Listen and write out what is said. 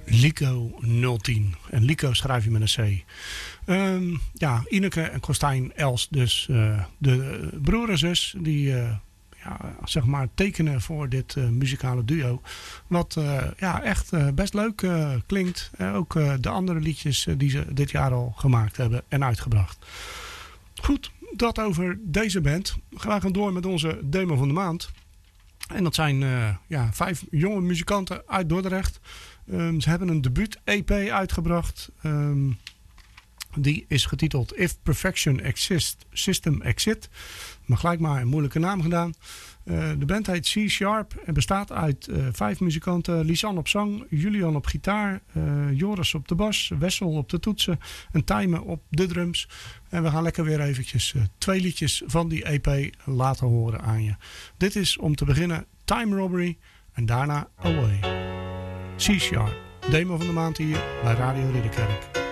Lico 010. En Lico schrijf je met een C. Ja, Ineke en Kostijn Els, dus de broer en zus, die zeg maar tekenen voor dit muzikale duo. Wat echt best leuk klinkt. Ook de andere liedjes die ze dit jaar al gemaakt hebben en uitgebracht. Goed, dat over deze band. We gaan door met onze demo van de maand. En dat zijn 5 jonge muzikanten uit Dordrecht. Ze hebben een debuut-EP uitgebracht. Die is getiteld If Perfection Exists, System Exit. Maar gelijk maar een moeilijke naam gedaan. De band heet C-Sharp en bestaat uit 5 muzikanten. Lisanne op zang, Julian op gitaar, Joris op de bas, Wessel op de toetsen en Tijmen op de drums. En we gaan lekker weer eventjes 2 liedjes van die EP laten horen aan je. Dit is om te beginnen Time Robbery en daarna Away. C-Sharp, demo van de maand hier bij Radio Ridderkerk.